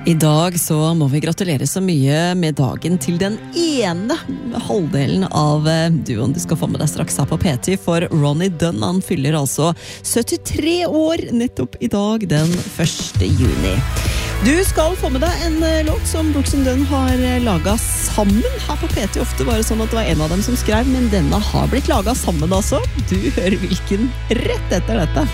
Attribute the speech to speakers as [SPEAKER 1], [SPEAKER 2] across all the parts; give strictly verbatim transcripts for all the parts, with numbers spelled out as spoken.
[SPEAKER 1] I dag så må vi gratulere så mye med dagen til den ene halvdelen av duoen du skal få med deg straks her på P ti, for Ronny Dunn, han fyller altså syttitre år nettopp i dag, den første juni. Du skal få med deg en låt som Brooks and Dunn har laget sammen her på P ti. Ofte var det sånn at det var en av dem som skrev, men denne har blitt laget sammen altså. Du hører hvilken rett etter dette.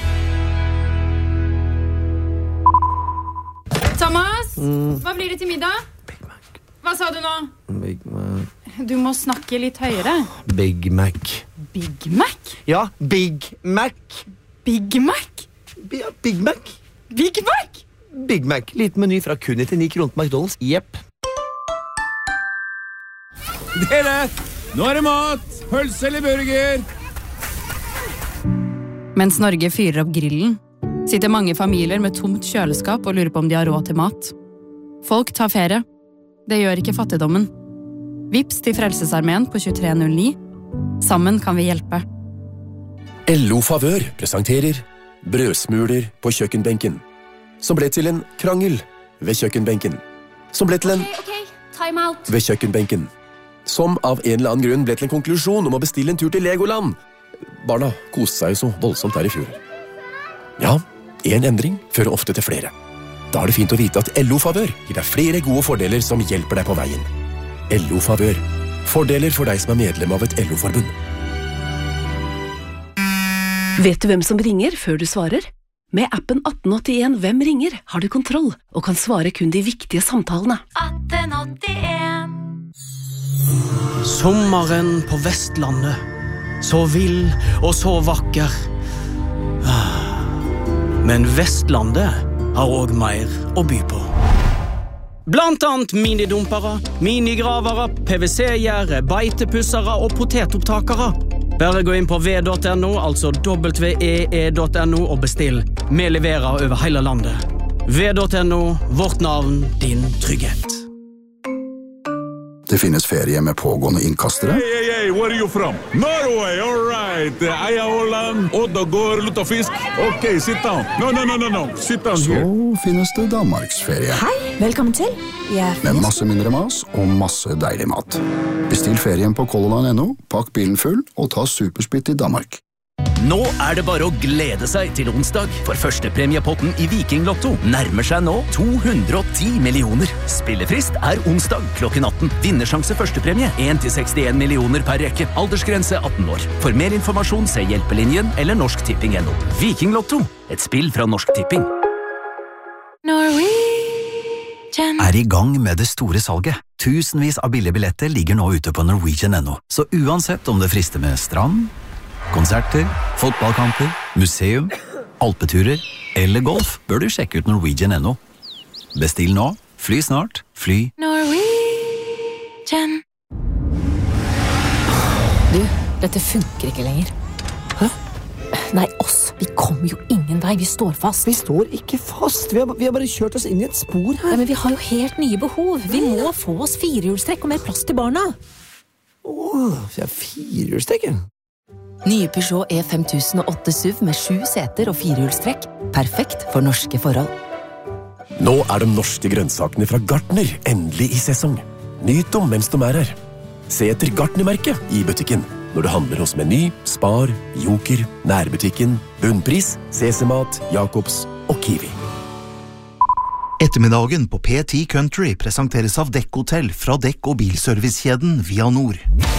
[SPEAKER 2] Thomas, mm. hva blir det til middag?
[SPEAKER 3] Big Mac.
[SPEAKER 2] Hva sa du nå?
[SPEAKER 3] Big Mac.
[SPEAKER 2] Du må snakke litt høyere.
[SPEAKER 3] Big Mac.
[SPEAKER 2] Big Mac?
[SPEAKER 3] Ja, Big Mac.
[SPEAKER 2] Big Mac?
[SPEAKER 3] Ja, Big Mac.
[SPEAKER 2] Big Mac?
[SPEAKER 3] Big Mac. Liten meny fra kun til ni kroner på McDonald's. Jepp.
[SPEAKER 4] Dere, nå er det mat! Pølse eller burger?
[SPEAKER 2] Mens Norge fyrer opp grillen, sitter mange familier med tomt kjøleskap og lurer på om de har råd til mat. Folk tar ferie. Det gjør ikke fattigdommen. Vips til Frelsesarmeen på tjuetre null ni. Sammen kan vi hjelpe.
[SPEAKER 5] L O Favør presenterer brødsmuler på kjøkkenbenken, som ble til en krangel ved kjøkkenbenken, som ble til en
[SPEAKER 2] Ok, ok, time out.
[SPEAKER 5] ved kjøkkenbenken, som av en eller annen grunn ble til en konklusjon om å bestille en tur til Legoland. Barna koste seg jo så voldsomt der i fjor. Ja, en endring fører ofte til flere. Da er det fint å vite at L O Favør gir deg flere gode fordeler som hjelper deg på veien. L O Favør. Fordeler for deg som er medlem av et L O-forbund.
[SPEAKER 6] Vet du hvem som ringer før du svarer? Med appen atten åttien Hvem ringer har du kontroll og kan svare kun de viktige samtalene.
[SPEAKER 2] atten åttien
[SPEAKER 7] Sommeren på Vestlandet. Så vill og så vakker. Men Vestlandet har også mer å by på. Blant annet minidumpere, minigravere, P V C-gjerde, beitepussere og potetopptakere. Bare gå inn på v punktum no, altså w e e punktum no og bestill. Vi leverer over hele landet. v punktum no, vårt navn, din trygghet.
[SPEAKER 8] Det finnes ferie med pågående innkastere.
[SPEAKER 4] Hey, hey, hey, where are you from? Norway, all right. Eia Åland, Oddagård, Luttafisk. Ok, sit down. No, no, no, no, no. Sit down
[SPEAKER 8] Så
[SPEAKER 4] here.
[SPEAKER 8] finnes det Danmarksferie.
[SPEAKER 9] Hei, velkommen til.
[SPEAKER 8] Med masse mindre mas og masse deilig mat. Bestill ferien på Color Line punktum no, pakk bilen full og ta supersplitt i Danmark.
[SPEAKER 10] Nå er det bare å glede seg til onsdag, for førstepremiepotten i Viking Lotto nærmer seg nå to hundre og ti millioner. Spillefrist er onsdag klokken atten. Vinnersjanse førstepremie en til sekstien millioner per rekke. Aldersgrense atten år. For mer informasjon se Hjelpelinjen eller Norsk Tipping punktum no. Viking Lotto, et spill fra Norsk Tipping.
[SPEAKER 11] Norwegian er i gang med det store salget. Tusenvis av billige billetter ligger nå ute på Norwegian punktum no. Så uansett om det frister med strand, konserter, fotballkamper, museum, alpeturer eller golf, bør du sjekke ut Norwegian punktum no. Bestill nå, fly snart, fly
[SPEAKER 9] Norwegian. Du, dette funker ikke lenger. Hæ? Nei, oss. Vi kommer jo ingen vei. Vi står fast.
[SPEAKER 3] Vi står ikke fast. Vi har, vi har bare kjørt oss inn i et spor her.
[SPEAKER 9] Ja, men vi har jo helt nye behov. Vi må få oss firehjulstrekk og mer plass til barna.
[SPEAKER 3] Åh, vi har firehjulstrekk.
[SPEAKER 9] Nye Peugeot E fem tusen og åtte S U V med sju seter og firehjulstrekk. Perfekt for norske forhold.
[SPEAKER 5] Nå er de norske grønnsakene fra Gartner endelig i sesong. Nyt dem mens de er her. Se etter Gartner-merket i butikken når du handler hos Meny, Spar, Joker, Nærbutikken, Bunnpris, Sesemat, Jacobs og Kiwi.
[SPEAKER 12] Ettermiddagen på P ti Country presenteres av Dekk Hotel fra dekk- og bilservicekjeden Via Nord.